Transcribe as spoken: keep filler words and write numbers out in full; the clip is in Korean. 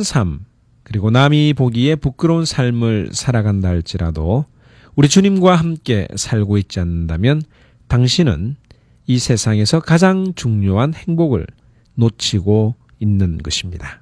부유한 삶, 그리고 남이 보기에 부끄러운 삶을 살아간다 할지라도 우리 주님과 함께 살고 있지 않는다면 당신은 이 세상에서 가장 중요한 행복을 놓치고 있는 것입니다.